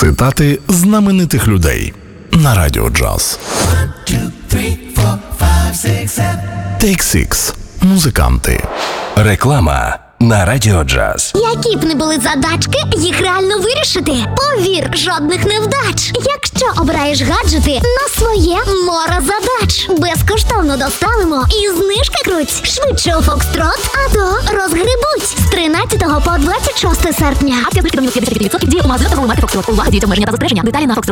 Цитати знаменитих людей на Радіо Джаз. Take Six. Музиканти. Реклама на Радіо Джаз. Які б не були задачки, їх реально вирішити. Повір, жодних невдач. Якщо обираєш гаджети на своє море задач. Безкоштовно доставимо і знижки круть. Швидше у Фокстрот, а то розгребуть. З 13 по 26 серпня. Акція знижки до мінус 55% діє у магазинах торгової марки Фокстрот. Увага, діють обмеження та застереження. Деталі на Фокстрот.